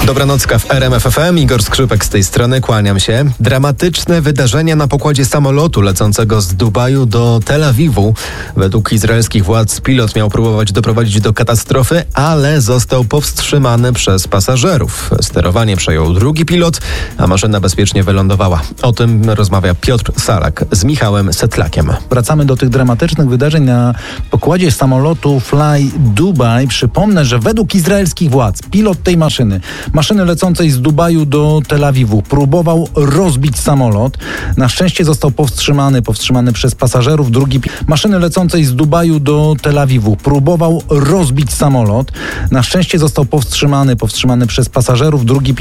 Dobranocka w RMF FM. Igor Skrzypek z tej strony, kłaniam się. Dramatyczne wydarzenia na pokładzie samolotu lecącego z Dubaju do Tel Awiwu. Według izraelskich władz pilot miał próbować doprowadzić do katastrofy, ale został powstrzymany przez pasażerów. Sterowanie przejął drugi pilot, a maszyna bezpiecznie wylądowała. O tym rozmawia Piotr Salak z Michałem Setlakiem. Wracamy do tych dramatycznych wydarzeń na pokładzie samolotu Fly Dubai. Przypomnę, że według izraelskich władz pilot tej maszyny lecącej z Dubaju do Tel Awiwu próbował rozbić samolot. Na szczęście został powstrzymany przez pasażerów. Maszyny lecącej z Dubaju do Tel Awiwu próbował rozbić samolot. Na szczęście został powstrzymany przez pasażerów. Drugi